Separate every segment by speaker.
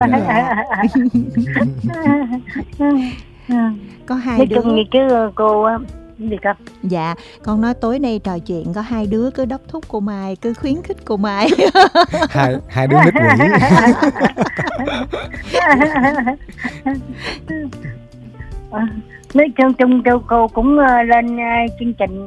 Speaker 1: Có hai
Speaker 2: Nói
Speaker 1: đứa.
Speaker 2: chung như chứ cô á, gì con?
Speaker 1: Dạ, con nói tối nay trò chuyện có hai đứa cứ đốc thúc cô Mai, cứ khuyến khích cô Mai.
Speaker 3: Hai đứa nít quỷ.
Speaker 2: Nói chung cô cũng lên chương trình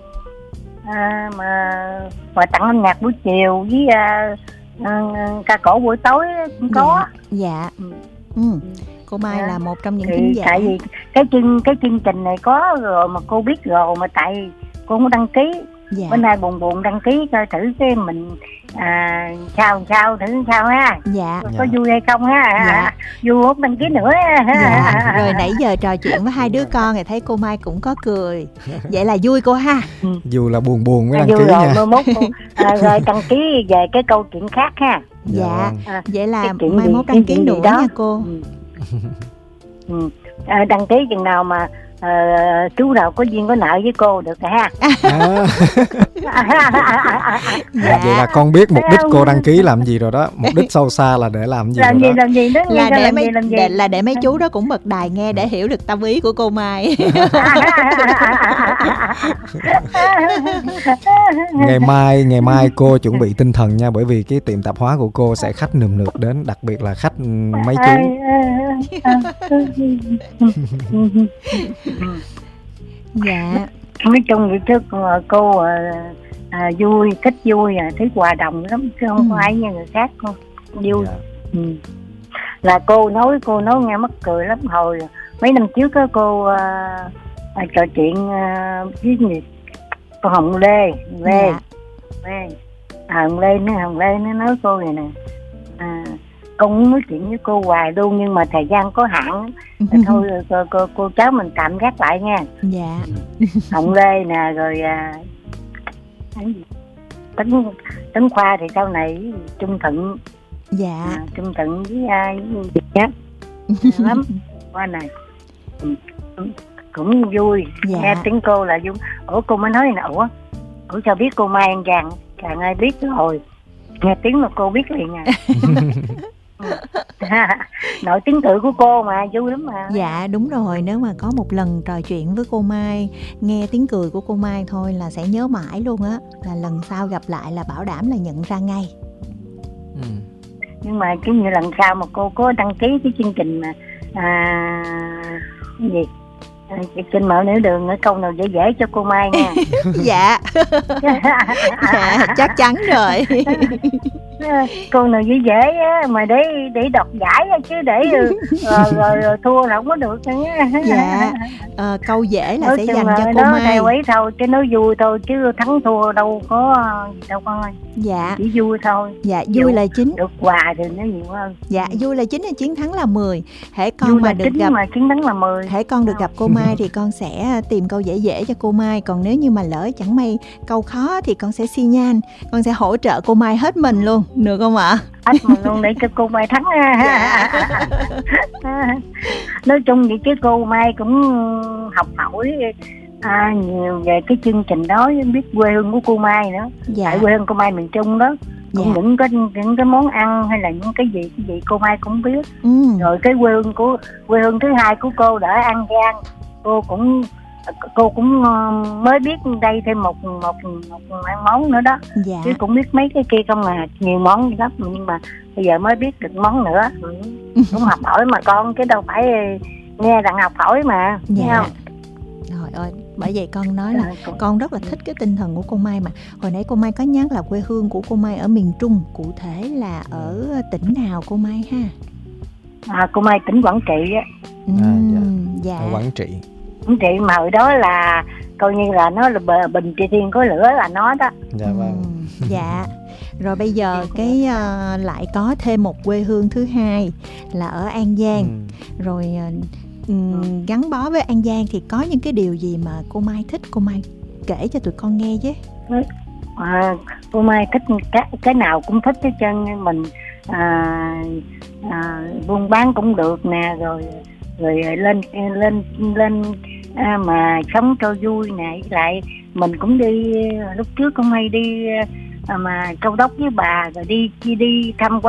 Speaker 2: mà quà tặng âm nhạc buổi chiều với ca cổ buổi tối cũng có.
Speaker 1: Dạ. Cô Mai là một trong những
Speaker 2: thì
Speaker 1: thính giả.
Speaker 2: Tại vì cái chương trình này có rồi mà cô biết rồi, mà tại cô không đăng ký.
Speaker 1: Dạ.
Speaker 2: Bữa nay buồn đăng ký coi thử cái mình sao thử sao ha.
Speaker 1: Dạ.
Speaker 2: Có vui hay không ha.
Speaker 1: Dạ.
Speaker 2: Vui không đăng ký nữa.
Speaker 1: Dạ. Rồi nãy giờ trò chuyện với hai đứa con thì thấy cô Mai cũng có cười. Vậy là vui cô ha.
Speaker 3: Dù là buồn mới đăng
Speaker 2: vui
Speaker 3: ký
Speaker 2: rồi,
Speaker 3: nha.
Speaker 2: mốt rồi đăng ký về cái câu chuyện khác ha.
Speaker 1: Dạ. Vậy là mai
Speaker 2: gì,
Speaker 1: mốt đăng ký nữa
Speaker 2: đó
Speaker 1: nha cô.
Speaker 2: Đăng ký chừng nào mà chú nào có duyên có nợ với cô được rồi ha.
Speaker 1: Dạ.
Speaker 3: Vậy là con biết mục đích cô đăng ký làm gì rồi đó. Mục đích sâu xa là để làm gì rồi đó.
Speaker 2: Làm gì đó,
Speaker 1: là để mấy chú đó cũng bật đài nghe để hiểu được tâm ý của cô Mai.
Speaker 3: Ngày mai cô chuẩn bị tinh thần nha, bởi vì cái tiệm tạp hóa của cô sẽ khách nườm nượp đến, đặc biệt là khách mấy chú.
Speaker 1: Dạ.
Speaker 2: Nói chung vậy chứ cô vui, thích vui, thích hòa đồng lắm chứ không có ai như người khác cô. Vui.
Speaker 3: Dạ.
Speaker 2: Là cô nói nghe mắc cười lắm. Hồi mấy năm trước đó, cô trò chuyện với con Hồng Lê. Hồng Lê nó nói cô này nè, con muốn nói chuyện với cô hoài luôn nhưng mà thời gian có hạn. Thôi cô cháu mình tạm gác lại nha.
Speaker 1: Dạ.
Speaker 2: Hồng Lê nè, rồi Tấn Khoa thì sau này Trung Thuận.
Speaker 1: Dạ.
Speaker 2: Trung Thuận với gì nhá lắm qua này cũng vui.
Speaker 1: Dạ.
Speaker 2: Nghe tiếng cô là vui. Ủa cô mới nói nè, ủa sao biết cô Mai An Giang? Càng ai biết rồi, nghe tiếng là cô biết liền à. Nội tiếng cười của cô mà vui lắm mà.
Speaker 1: Dạ đúng rồi, nếu mà có một lần trò chuyện với cô Mai, nghe tiếng cười của cô Mai thôi là sẽ nhớ mãi luôn á. Là lần sau gặp lại là bảo đảm là nhận ra ngay.
Speaker 2: Nhưng mà cứ như lần sau mà cô có đăng ký cái chương trình mà gì trên Mạo Nẻo Đường ở câu nào dễ cho cô Mai nha.
Speaker 1: Dạ. Dạ chắc chắn rồi.
Speaker 2: Cô nào dễ á, mà để đoạt giải chứ để rồi thua là không có được nha.
Speaker 1: Dạ. Câu dễ là sẽ dành cho cô
Speaker 2: đó,
Speaker 1: Mai.
Speaker 2: Theo ấy thôi chứ nói vui thôi chứ thắng thua đâu có đâu con ơi.
Speaker 1: Dạ.
Speaker 2: Chỉ vui thôi.
Speaker 1: Dạ vui là chính.
Speaker 2: Được quà thì nó nhiều hơn.
Speaker 1: Dạ vui là chính, là chiến thắng là 10. Hễ con
Speaker 2: vui
Speaker 1: mà
Speaker 2: là
Speaker 1: được
Speaker 2: chính
Speaker 1: gặp
Speaker 2: mà chiến thắng là 10.
Speaker 1: Hễ con được gặp cô Mai thì con sẽ tìm câu dễ cho cô Mai. Còn nếu như mà lỡ chẳng may câu khó thì con sẽ xi nhan, con sẽ hỗ trợ cô Mai hết mình luôn, được không ạ?
Speaker 2: Hết mình luôn để cho cô Mai thắng. Dạ. Nói chung vậy chứ cô Mai cũng học hỏi nhiều về cái chương trình đó, biết quê hương của cô Mai nữa.
Speaker 1: Dạ.
Speaker 2: Tại quê hương cô Mai miền Trung đó. Cũng những cái món ăn hay là những cái gì cô Mai cũng biết. Rồi cái quê hương thứ hai của cô ở An Giang, cô cũng mới biết đây thêm một món nữa đó.
Speaker 1: Dạ.
Speaker 2: Chứ cũng biết mấy cái kia không à, nhiều món lắm nhưng mà bây giờ mới biết được món nữa. Cũng học hỏi mà con, chứ đâu phải nghe rằng học hỏi mà.
Speaker 1: Dạ. Trời ơi, bởi vậy con nói là con rất là thích cái tinh thần của cô Mai. Mà hồi nãy cô Mai có nhắc là quê hương của cô Mai ở miền Trung, cụ thể là ở tỉnh nào cô Mai ha?
Speaker 2: Cô Mai tỉnh Quảng Trị á.
Speaker 1: Dạ.
Speaker 3: Ở Quảng Trị.
Speaker 2: Quảng Trị mà hồi đó là coi như là nó là bình Trị Thiên có lửa là nó đó.
Speaker 3: Dạ vâng.
Speaker 1: Dạ. Rồi bây giờ cái lại có thêm một quê hương thứ hai là ở An Giang. Rồi gắn bó với An Giang thì có những cái điều gì mà cô Mai thích, cô Mai kể cho tụi con nghe chứ?
Speaker 2: Cô Mai thích cái nào cũng thích hết trơn. Mình buôn bán cũng được nè, rồi lên mà sống cho vui nè. Lại mình cũng đi, lúc trước cũng hay đi mà Châu Đốc với bà, rồi đi thăm